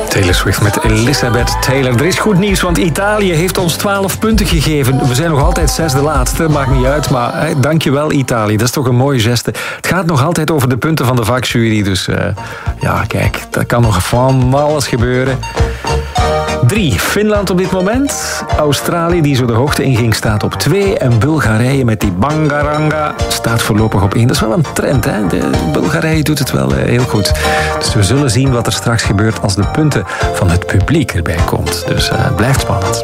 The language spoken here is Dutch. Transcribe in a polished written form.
Taylor Swift met Elizabeth Taylor. Er is goed nieuws, want Italië heeft ons 12 punten gegeven. We zijn nog altijd zesde laatste, maakt niet uit. Maar dankjewel Italië, dat is toch een mooie geste. Het gaat nog altijd over de punten van de vakjury. Dus ja, kijk, dat kan nog van alles gebeuren. 3. Finland op dit moment. Australië, die zo de hoogte inging, staat op 2. En Bulgarije met die Bangaranga staat voorlopig op 1. Dat is wel een trend, hè? Bulgarije doet het wel heel goed. Dus we zullen zien wat er straks gebeurt als de punten van het publiek erbij komt. Dus blijft spannend.